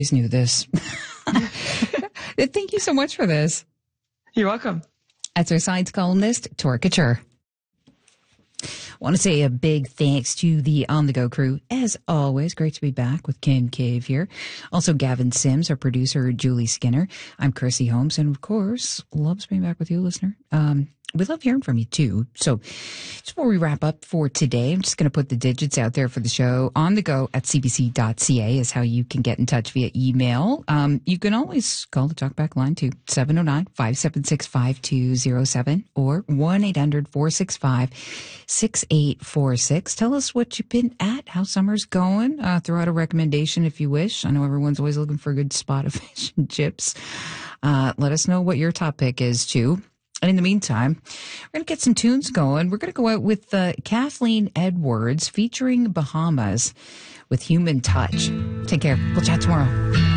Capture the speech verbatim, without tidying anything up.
always knew this. Thank you so much for this. You're welcome. That's our science columnist, Tor Couture. Want to say a big thanks to the On The Go crew. As always, great to be back with Kim Cave here. Also, Gavin Sims, our producer, Julie Skinner. I'm Chrissy Holmes, and of course, loves being back with you, listener. Um, we love hearing from you, too. So just before we wrap up for today, I'm just going to put the digits out there for the show. On the go at c b c dot c a is how you can get in touch via email. Um, you can always call the talkback line to seven oh nine, five seven six, five two oh seven or one eight hundred, four six five, six eight four six. Tell us what you've been at, how summer's going. Uh, throw out a recommendation if you wish. I know everyone's always looking for a good spot of fish and chips. Uh, let us know what your top pick is, too. And in the meantime, we're going to get some tunes going. We're going to go out with uh, Kathleen Edwards featuring Bahamas with Human Touch. Take care. We'll chat tomorrow.